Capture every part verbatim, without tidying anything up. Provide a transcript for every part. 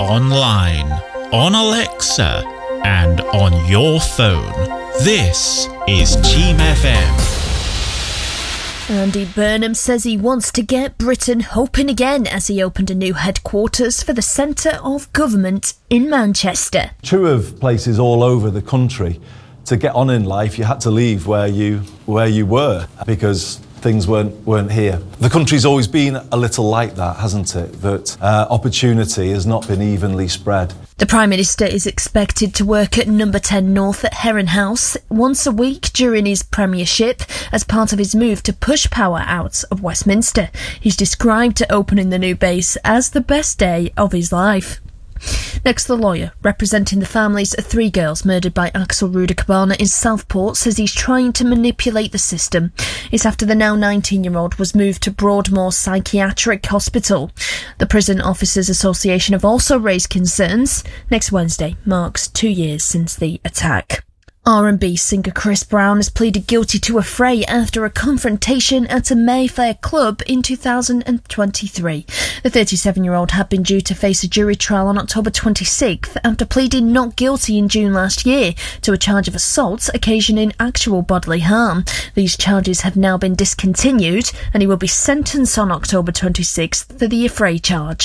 online, on Alexa, and on your phone. This is Team F M. Andy Burnham says he wants to get Britain hoping again as he opened a new headquarters for the Centre of Government in Manchester. True of places all over the country, to get on in life you had to leave where you where you were because things weren't weren't here. The country's always been a little like that, hasn't it? That uh, opportunity has not been evenly spread. The Prime Minister is expected to work at number ten North at Heron House once a week during his premiership as part of his move to push power out of Westminster. He's described opening the new base as the best day of his life. Next, the lawyer representing the families of three girls murdered by Axel Ruder-Cabana in Southport says he's trying to manipulate the system. It's after the now nineteen-year-old was moved to Broadmoor Psychiatric Hospital. The Prison Officers Association have also raised concerns. Next Wednesday marks two years since the attack. R and B singer Chris Brown has pleaded guilty to a fray after a confrontation at a Mayfair club in two thousand twenty-three. The thirty-seven-year-old had been due to face a jury trial on October twenty-sixth after pleading not guilty in June last year to a charge of assault occasioning actual bodily harm. These charges have now been discontinued and he will be sentenced on October twenty-sixth for the affray charge.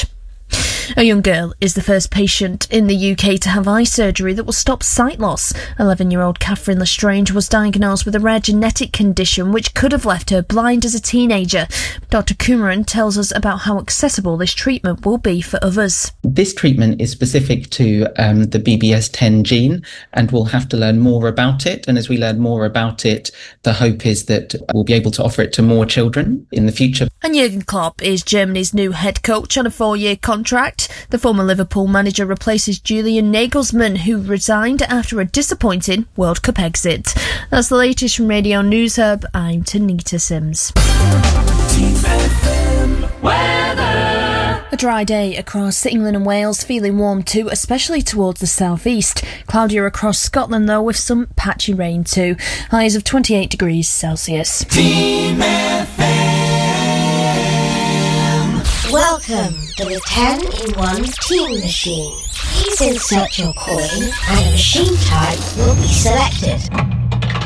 A young girl is the first patient in the U K to have eye surgery that will stop sight loss. eleven-year-old Catherine Lestrange was diagnosed with a rare genetic condition which could have left her blind as a teenager. Doctor Kumaran tells us about how accessible this treatment will be for others. This treatment is specific to um, the B B S ten gene, and we'll have to learn more about it. And as we learn more about it, the hope is that we'll be able to offer it to more children in the future. And Jurgen Klopp is Germany's new head coach on a four-year contract. The former Liverpool manager replaces Julian Nagelsmann, who resigned after a disappointing World Cup exit. That's the latest from Radio News Hub. I'm Tanita Sims. A dry day across England and Wales, feeling warm too, especially towards the southeast. Cloudier across Scotland though, with some patchy rain too. Highs of twenty-eight degrees Celsius. Team F M. Welcome to the ten in one Team Machine. Please insert your coin and a machine type will be selected.